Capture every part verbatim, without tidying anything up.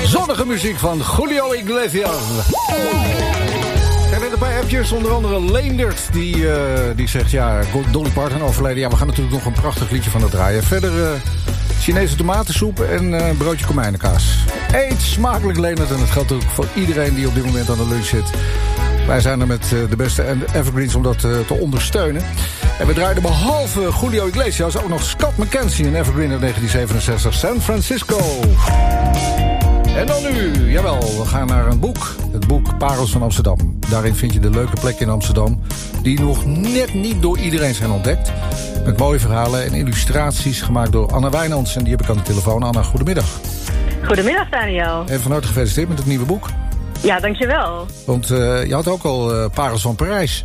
Zonnige muziek van Julio Iglesias. En een paar appjes, onder andere Leendert, die, uh, die zegt, ja, Dolly Parton overleden. Ja, we gaan natuurlijk nog een prachtig liedje van het draaien. Verder uh, Chinese tomatensoep en uh, broodje komijnenkaas. Eet smakelijk, Leendert. En dat geldt ook voor iedereen die op dit moment aan de lunch zit. Wij zijn er met uh, de beste evergreens om dat uh, te ondersteunen. En we draaiden behalve Julio Iglesias ook nog Scott McKenzie, een evergreen uit negentien zevenenzestig, San Francisco. En dan nu, jawel, we gaan naar een boek. Het boek Parels van Amsterdam. Daarin vind je de leuke plekken in Amsterdam die nog net niet door iedereen zijn ontdekt. Met mooie verhalen en illustraties gemaakt door Anna Wijnands. En die heb ik aan de telefoon. Anna, goedemiddag. Goedemiddag, Daniel. En van harte gefeliciteerd met het nieuwe boek. Ja, dankjewel. Want uh, je had ook al uh, Parels van Parijs.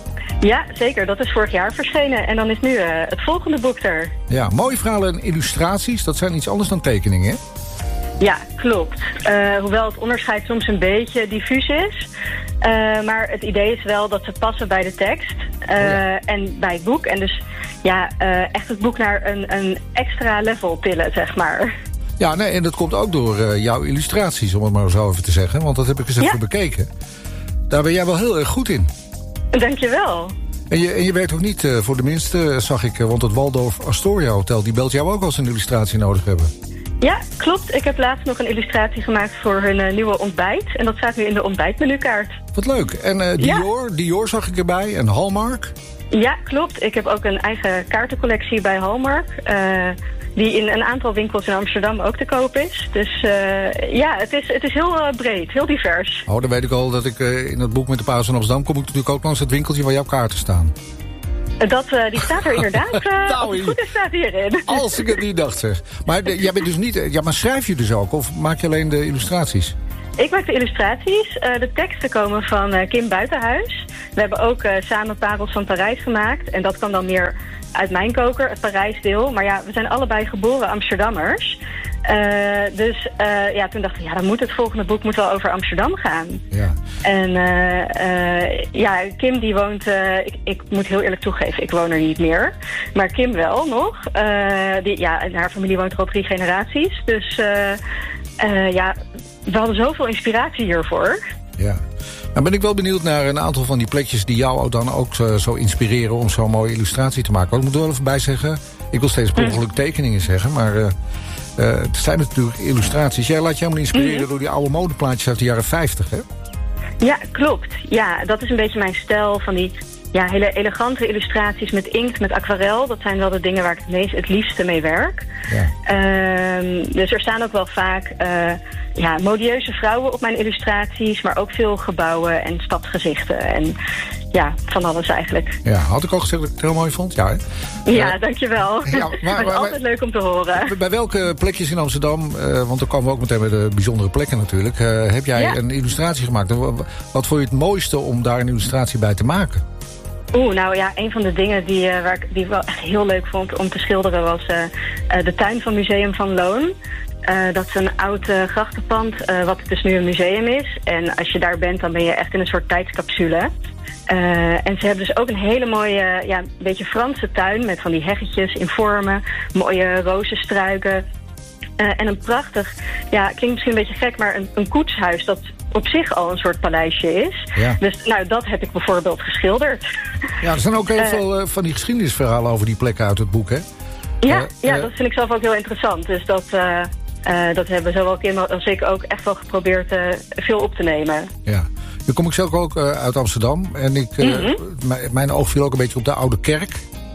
Ja, zeker. Dat is vorig jaar verschenen. En dan is nu uh, het volgende boek er. Ja, mooie verhalen en illustraties. Dat zijn iets anders dan tekeningen, hè? Ja, klopt. Uh, hoewel het onderscheid soms een beetje diffuus is. Uh, maar het idee is wel dat ze passen bij de tekst. Uh, oh ja. En bij het boek. En dus ja, uh, echt het boek naar een, een extra level tillen, zeg maar. Ja, nee, en dat komt ook door uh, jouw illustraties, om het maar zo even te zeggen. Want dat heb ik eens even ja. bekeken. Daar ben jij wel heel erg goed in. Dankjewel. En je, en je werkt ook niet uh, voor de minste, zag ik. Uh, want het Waldorf Astoria Hotel, die belt jou ook als ze een illustratie nodig hebben. Ja, klopt. Ik heb laatst nog een illustratie gemaakt voor hun uh, nieuwe ontbijt. En dat staat nu in de ontbijtmenukaart. Wat leuk. En uh, Dior, ja. Dior zag ik erbij. En Hallmark. Ja, klopt. Ik heb ook een eigen kaartencollectie bij Hallmark. Uh, die in een aantal winkels in Amsterdam ook te koop is. Dus uh, ja, het is, het is heel uh, breed, heel divers. Oh, dan weet ik al dat ik uh, in het boek met de Parels van Amsterdam kom ik natuurlijk ook langs het winkeltje waar jouw kaarten staan. Dat, uh, die staat er inderdaad. Uh, als het goed is, staat hierin. Als ik het niet dacht, zeg. Maar de, jij bent dus niet. Ja, maar schrijf je dus ook? Of maak je alleen de illustraties? Ik maak de illustraties. Uh, de teksten komen van uh, Kim Buitenhuis. We hebben ook uh, samen Parels van Parijs gemaakt. En dat kan dan meer uit mijn koker, het Parijsdeel. Maar ja, we zijn allebei geboren Amsterdammers. Uh, dus uh, ja, toen dacht ik, ja, dan moet het volgende boek moet wel over Amsterdam gaan. Ja. En uh, uh, ja, Kim die woont, uh, ik, ik moet heel eerlijk toegeven, ik woon er niet meer. Maar Kim wel nog. Uh, die, ja, en haar familie woont er al drie generaties. Dus uh, uh, ja, we hadden zoveel inspiratie hiervoor. Ja. Nou ben ik wel benieuwd naar een aantal van die plekjes die jou dan ook uh, zo inspireren om zo'n mooie illustratie te maken. Want ik moet er wel even bij zeggen, ik wil steeds per ongeluk tekeningen zeggen, maar uh, uh, het zijn natuurlijk illustraties. Jij laat je helemaal inspireren mm-hmm. door die oude modeplaatjes uit de jaren vijftig, hè? Ja, klopt. Ja, dat is een beetje mijn stijl van die ja, hele elegante illustraties met inkt, met aquarel. Dat zijn wel de dingen waar ik het meest het liefste mee werk. Ja. Uh, dus er staan ook wel vaak uh, ja, modieuze vrouwen op mijn illustraties, maar ook veel gebouwen en stadsgezichten en ja, van alles eigenlijk. Ja, had ik al gezegd dat ik het heel mooi vond? Ja, hè? Ja, uh, dankjewel. Ja, maar, maar, maar, altijd leuk om te horen. Bij welke plekjes in Amsterdam, uh, want dan komen we ook meteen bij de bijzondere plekken natuurlijk, uh, heb jij ja. een illustratie gemaakt? Wat vond je het mooiste om daar een illustratie bij te maken? Oeh, nou ja, een van de dingen die, uh, waar ik, die ik wel echt heel leuk vond om te schilderen was uh, uh, de tuin van Museum van Loon. Uh, dat is een oud uh, grachtenpand, uh, wat dus nu een museum is. En als je daar bent, dan ben je echt in een soort tijdscapsule. Uh, en ze hebben dus ook een hele mooie, ja, een beetje Franse tuin met van die heggetjes in vormen, mooie rozenstruiken. Uh, en een prachtig, ja, klinkt misschien een beetje gek, maar een, een koetshuis dat op zich al een soort paleisje is. Ja. Dus nou, dat heb ik bijvoorbeeld geschilderd. Ja, er zijn ook heel uh, veel uh, van die geschiedenisverhalen over die plekken uit het boek, hè? Ja, uh, ja uh, dat vind ik zelf ook heel interessant. Dus dat, uh, uh, dat hebben zowel Kim als ik ook echt wel geprobeerd uh, veel op te nemen. Ja. Nu kom ik zelf ook uh, uit Amsterdam. En ik, uh, mm-hmm. m- mijn oog viel ook een beetje op de Oude Kerk.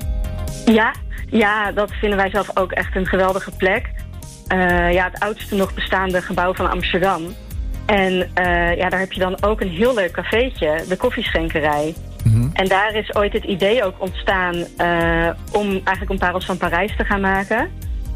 Ja, ja, dat vinden wij zelf ook echt een geweldige plek. Uh, ja, het oudste nog bestaande gebouw van Amsterdam. En uh, ja, daar heb je dan ook een heel leuk cafeetje, de Koffieschenkerij. Mm-hmm. En daar is ooit het idee ook ontstaan uh, om eigenlijk een Parels van Parijs te gaan maken.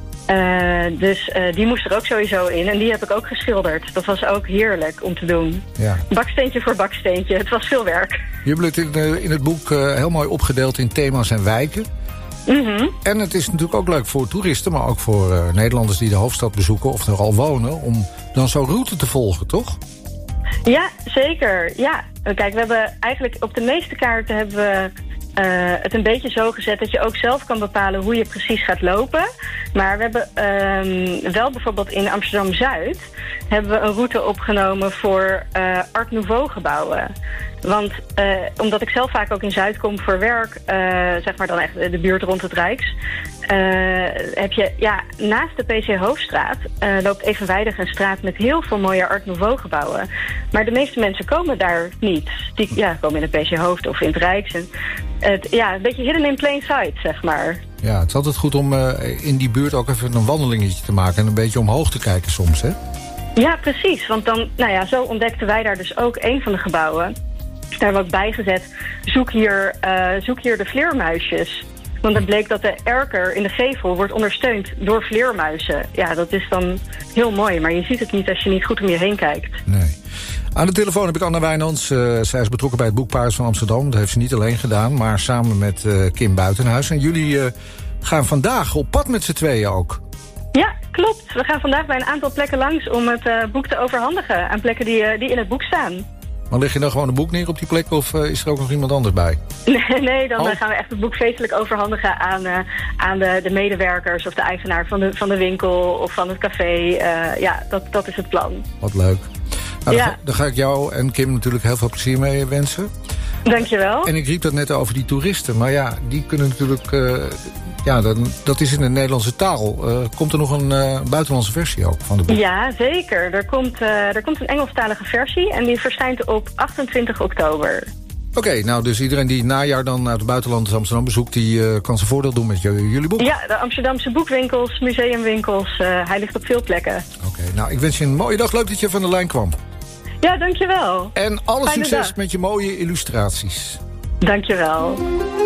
Uh, dus uh, die moest er ook sowieso in en die heb ik ook geschilderd. Dat was ook heerlijk om te doen. Ja. Baksteentje voor baksteentje, het was veel werk. Je hebt het in, uh, in het boek uh, heel mooi opgedeeld in thema's en wijken. Mm-hmm. En het is natuurlijk ook leuk voor toeristen, maar ook voor uh, Nederlanders die de hoofdstad bezoeken of er al wonen, om dan zo'n route te volgen, toch? Ja, zeker. Ja. Kijk, we hebben eigenlijk op de meeste kaarten hebben we uh, het een beetje zo gezet dat je ook zelf kan bepalen hoe je precies gaat lopen. Maar we hebben um, wel bijvoorbeeld in Amsterdam-Zuid hebben we een route opgenomen voor uh, Art Nouveau gebouwen. Want uh, omdat ik zelf vaak ook in Zuid kom voor werk, uh, zeg maar dan echt de buurt rond het Rijks, uh, heb je, ja, naast de P C Hoofdstraat uh, loopt evenwijdig een straat met heel veel mooie Art Nouveau gebouwen. Maar de meeste mensen komen daar niet. Die ja, komen in de P C Hoofd of in het Rijks. En, het, ja, een beetje hidden in plain sight, zeg maar. Ja, het is altijd goed om uh, in die buurt ook even een wandelingetje te maken en een beetje omhoog te kijken soms, hè? Ja, precies. Want dan, nou ja, zo ontdekten wij daar dus ook een van de gebouwen. Daar hebben we ook bijgezet, zoek hier, uh, zoek hier de vleermuisjes. Want dan bleek dat de erker in de gevel wordt ondersteund door vleermuizen. Ja, dat is dan heel mooi, maar je ziet het niet als je niet goed om je heen kijkt. Nee. Aan de telefoon heb ik Anna Wijnands. Uh, zij is betrokken bij het boek Paris van Amsterdam. Dat heeft ze niet alleen gedaan, maar samen met uh, Kim Buitenhuis. En jullie uh, gaan vandaag op pad met z'n tweeën ook. Ja, klopt. We gaan vandaag bij een aantal plekken langs om het uh, boek te overhandigen aan plekken die, uh, die in het boek staan. Maar leg je dan gewoon een boek neer op die plek of uh, is er ook nog iemand anders bij? Nee, nee dan oh. gaan we echt het boek feestelijk overhandigen aan, uh, aan de, de medewerkers of de eigenaar van de, van de winkel of van het café. Uh, ja, dat, dat is het plan. Wat leuk. Nou, ja. dan, ga, dan ga ik jou en Kim natuurlijk heel veel plezier mee wensen. Dankjewel. En ik riep dat net over die toeristen. Maar ja, die kunnen natuurlijk... Uh, ja, dat, dat is in de Nederlandse taal. Uh, komt er nog een uh, buitenlandse versie ook van de boek? Ja, zeker. Er komt, uh, er komt een Engelstalige versie en die verschijnt op achtentwintig oktober. Oké, okay, nou dus iedereen die het najaar dan uit het buitenland Amsterdam bezoekt, die uh, kan zijn voordeel doen met j- jullie boek? Ja, de Amsterdamse boekwinkels, museumwinkels. Uh, hij ligt op veel plekken. Oké, okay, nou ik wens je een mooie dag. Leuk dat je van de lijn kwam. Ja, dankjewel. En alle Fijne succes dag. met je mooie illustraties. Dankjewel.